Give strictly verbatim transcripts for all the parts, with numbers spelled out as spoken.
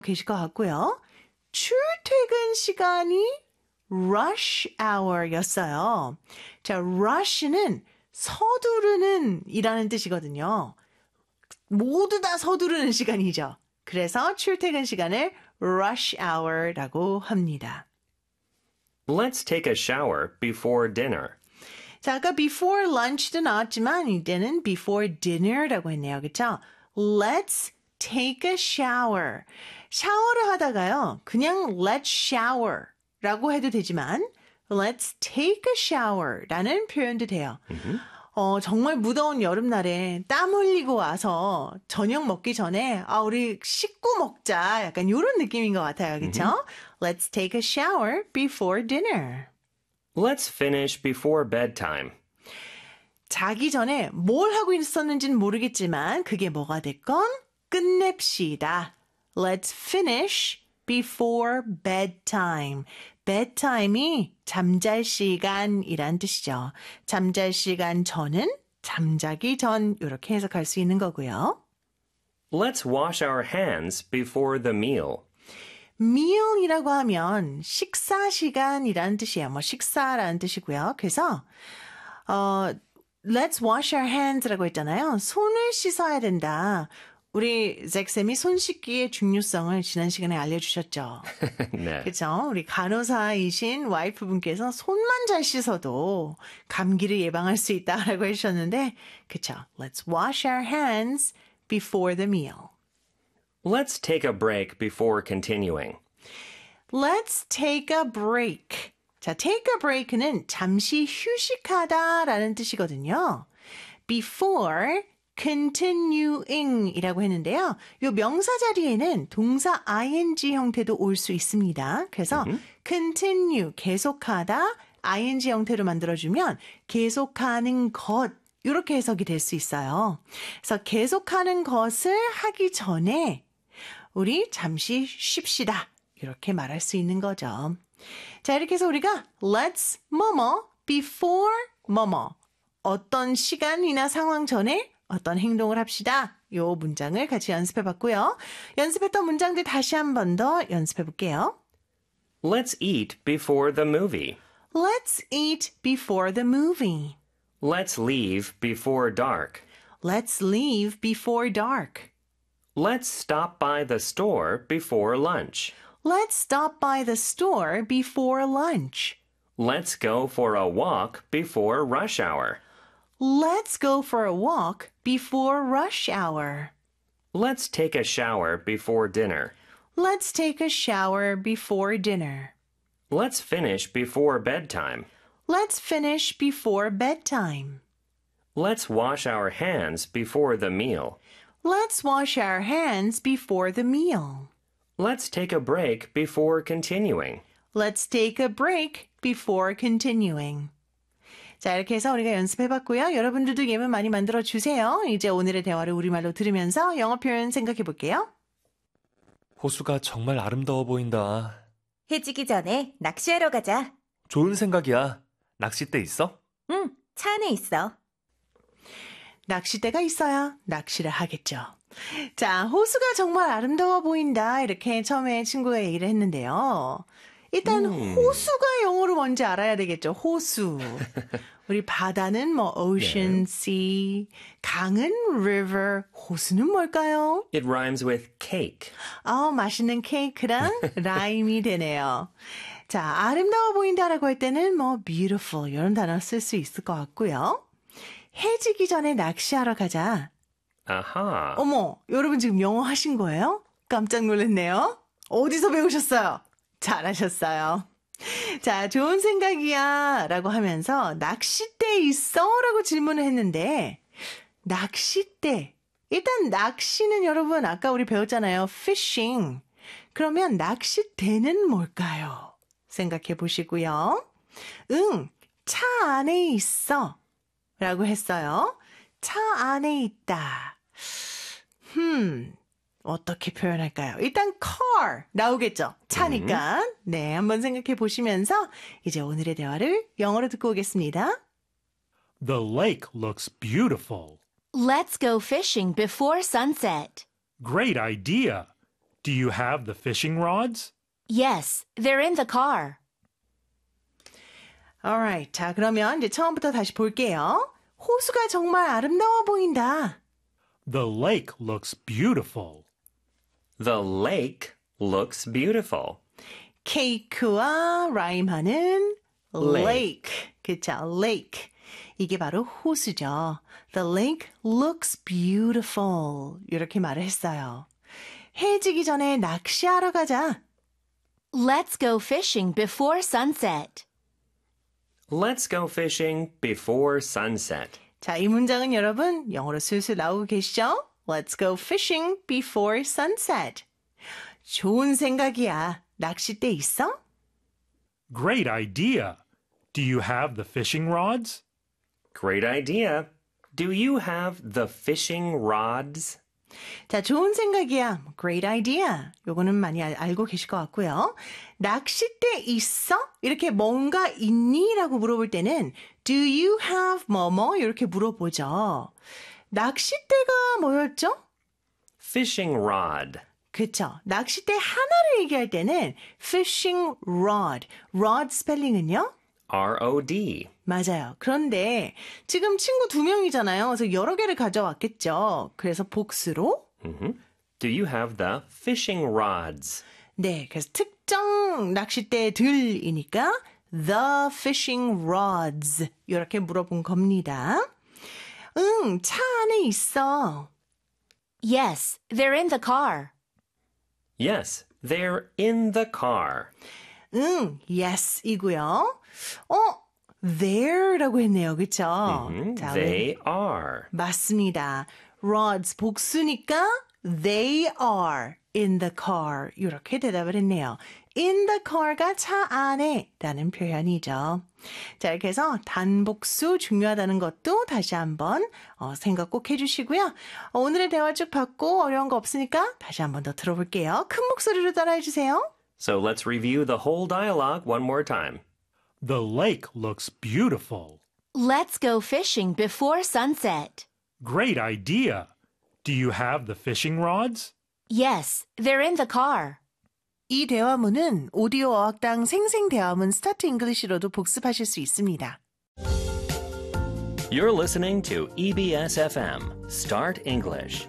계실 것 같고요. 출퇴근 시간이 rush hour였어요. 자, rush는 서두르는 이라는 뜻이거든요. 모두 다 서두르는 시간이죠. 그래서 출퇴근 시간을 rush hour라고 합니다. Let's take a shower before dinner. 자, 아까 before lunch도 나왔지만 이때는 before dinner라고 했네요. 그렇죠? Let's take a shower. 샤워를 하다가요. 그냥 let's shower라고 해도 되지만 let's take a shower라는 표현도 돼요. Mm-hmm. 어, 정말 무더운 여름날에 땀 흘리고 와서 저녁 먹기 전에 아, 우리 씻고 먹자. 약간 이런 느낌인 것 같아요. 그렇죠? Mm-hmm. Let's take a shower before dinner. Let's finish before bedtime. 자기 전에 뭘 하고 있었는지는 모르겠지만 그게 뭐가 됐건 끝냅시다. Let's finish before bedtime. bedtime이 잠잘 시간이란 뜻이죠. 잠잘 시간 전은 잠자기 전 이렇게 해석할 수 있는 거고요. Let's wash our hands before the meal. meal이라고 하면 식사 시간이라는 뜻이에요. 뭐 식사라는 뜻이고요. 그래서 어, let's wash our hands라고 했잖아요. 손을 씻어야 된다. 우리 잭쌤이 손 씻기의 중요성을 지난 시간에 알려주셨죠. 네. 그렇죠? 우리 간호사이신 와이프분께서 손만 잘 씻어도 감기를 예방할 수 있다라고 해주셨는데 그렇죠? Let's wash our hands before the meal. Let's take a break before continuing. Let's take a break. 자, take a break는 잠시 휴식하다라는 뜻이거든요. Before continuing 이라고 했는데요. 이 명사 자리에는 동사 ing 형태도 올 수 있습니다. 그래서 mm-hmm. continue, 계속하다, ing 형태로 만들어주면 계속하는 것 이렇게 해석이 될 수 있어요. 그래서 계속하는 것을 하기 전에 우리 잠시 쉽시다. 이렇게 말할 수 있는 거죠. 자, 이렇게 해서 우리가 let's 뭐뭐 before 뭐뭐 어떤 시간이나 상황 전에 어떤 행동을 합시다. 요 문장을 같이 연습해 봤고요. 연습했던 문장들 다시 한 번 더 연습해 볼게요. Let's eat before the movie. Let's eat before the movie. Let's leave before dark. Let's leave before dark. Let's stop by the store before lunch. Let's stop by the store before lunch. Let's go for a walk before rush hour. Let's go for a walk before rush hour. Let's take a shower before dinner. Let's take a shower before dinner. Let's finish before bedtime. Let's finish before bedtime. Let's wash our hands before the meal. Let's wash our hands before the meal. Let's take a break before continuing. Let's take a break before continuing. 자, 이렇게 해서 우리가 연습해봤고요. 여러분들도 예문 많이 만들어주세요. 이제 오늘의 대화를 우리말로 들으면서 영어 표현 생각해볼게요. 호수가 정말 아름다워 보인다. 해지기 전에 낚시하러 가자. 좋은 생각이야. 낚싯대 있어? 응, 차 안에 있어. 낚싯대가 있어야 낚시를 하겠죠. 자, 호수가 정말 아름다워 보인다. 이렇게 처음에 친구가 얘기를 했는데요. 일단 음. 호수가 영어로 뭔지 알아야 되겠죠. 호수. 우리 바다는 뭐 ocean, 네. sea, 강은 river, 호수는 뭘까요? It rhymes with cake. 아, 맛있는 케이크랑 라임이 되네요. 자, 아름다워 보인다라고 할 때는 뭐 beautiful 이런 단어 쓸 수 있을 것 같고요. 해지기 전에 낚시하러 가자. 아하. 어머, 여러분 지금 영어 하신 거예요? 깜짝 놀랐네요. 어디서 배우셨어요? 잘하셨어요. 자, 좋은 생각이야 라고 하면서 낚싯대 있어? 라고 질문을 했는데 낚싯대. 일단 낚시는 여러분 아까 우리 배웠잖아요. fishing. 그러면 낚싯대는 뭘까요? 생각해 보시고요. 응, 차 안에 있어 라고 했어요. 차 안에 있다. 흠, 어떻게 표현할까요? 일단 car 나오겠죠. 차니까. 음. 네, 한번 생각해 보시면서 이제 오늘의 대화를 영어로 듣고 오겠습니다. The lake looks beautiful. Let's go fishing before sunset. Great idea. Do you have the fishing rods? Yes, they're in the car. Alright. 자, 그러면 이제 처음부터 다시 볼게요. 호수가 정말 아름다워 보인다. The lake looks beautiful. The lake looks beautiful. 케이크와 라임하는 Lake. lake. 그쵸, lake. 이게 바로 호수죠. The lake looks beautiful. 이렇게 말을 했어요. 해 지기 전에 낚시하러 가자. Let's go fishing before sunset. Let's go fishing before sunset. 자, 이 문장은 여러분 영어로 슬슬 나오고 계시죠? Let's go fishing before sunset. 좋은 생각이야. 낚싯대 있어? Great idea. Do you have the fishing rods? Great idea. Do you have the fishing rods? 자, 좋은 생각이야. Great idea. 요거는 많이 알, 알고 계실 것 같고요. 낚싯대 있어? 이렇게 뭔가 있니? 라고 물어볼 때는 Do you have 뭐뭐? 이렇게 물어보죠. 낚싯대가 뭐였죠? Fishing rod. 그쵸. 낚싯대 하나를 얘기할 때는 fishing rod. rod 스펠링은요? R O D. 맞아요. 그런데 지금 친구 두 명이잖아요. 그래서 여러 개를 가져왔겠죠. 그래서 복수로 Mhm. Do you have the fishing rods? 네, 그래서 특정 낚싯대들이니까 the fishing rods 이렇게 물어본 겁니다. 응, 차 안에 있어. Yes, they're in the car. Yes, they're in the car. 응, yes이고요. 어, there라고 했네요. 그쵸? Mhm. 자, They are. 맞습니다. rods 복수니까 they are in the car 이렇게 대답을 했네요. in the car가 차 안에 라는 표현이죠. 자, 이렇게 해서 단복수 중요하다는 것도 다시 한번 어, 생각 꼭 해주시고요. 어, 오늘의 대화 쭉 받고 어려운 거 없으니까 다시 한번 더 들어볼게요. 큰 목소리로 따라해주세요. So let's review the whole dialogue one more time. The lake looks beautiful. Let's go fishing before sunset. Great idea. Do you have the fishing rods? Yes, they're in the car. 이 대화문은 오디오 어학당 생생대화문 스타트 잉글리시로도 복습하실 수 있습니다. You're listening to E B S F M, Start English.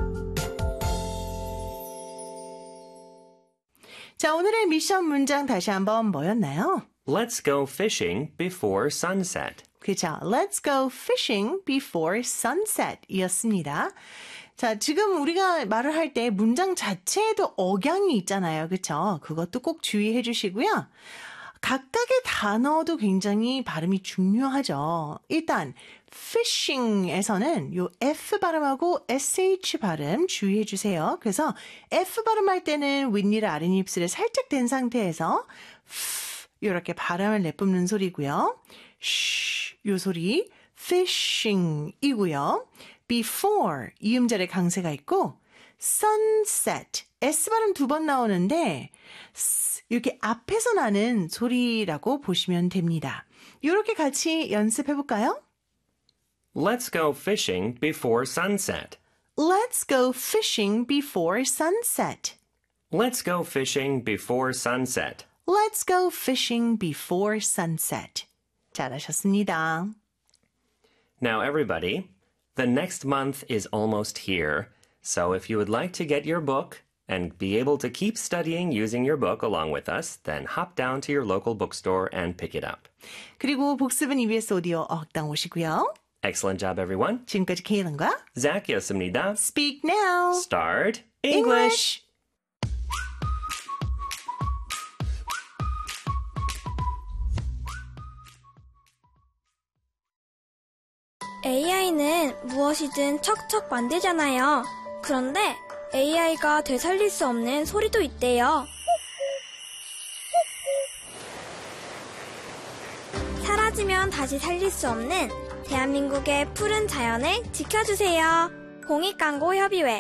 자, 오늘의 미션 문장 다시 한번 뭐였나요? Let's go fishing before sunset. 그죠? Let's go fishing before sunset 이었습니다. 자, 지금 우리가 말을 할 때 문장 자체에도 억양이 있잖아요. 그쵸? 그것도 꼭 주의해 주시고요. 각각의 단어도 굉장히 발음이 중요하죠. 일단 fishing에서는 요 F 발음하고 에스에이치 발음 주의해 주세요. 그래서 F 발음할 때는 윗니를 아랫입술에 살짝 댄 상태에서 F 이렇게 발음을 내뿜는 소리고요. 쉬, 요 소리 fishing이고요. before 이음절에 강세가 있고 sunset S 발음 두 번 나오는데 이렇게 앞에서 나는 소리라고 보시면 됩니다. 이렇게 같이 연습해 볼까요? Let's go fishing before sunset. Let's go fishing before sunset. Let's go fishing before sunset. Let's go fishing before sunset. 잘하셨습니다. Now, everybody, the next month is almost here. So if you would like to get your book and be able to keep studying using your book along with us, then hop down to your local bookstore and pick it up. 그리고 복습은 이비에스 오디오 어학당 오시고요. Excellent job, everyone. 지금까지 케일런과 Zachyasumnida. Speak Now Start English. 에이아이는 무엇이든 척척 만들잖아요. 그런데 에이아이가 되살릴 수 없는 소리도 있대요. 사라지면 다시 살릴 수 없는 대한민국의 푸른 자연을 지켜주세요. 공익광고협의회.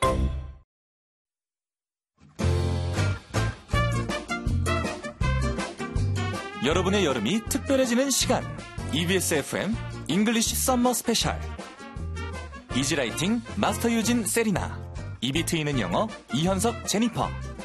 여러분의 여름이 특별해지는 시간. 이비에스 에프엠 잉글리시 썸머 스페셜. 이지라이팅 마스터 유진 세리나. 입이 트이는 영어 이현석 제니퍼.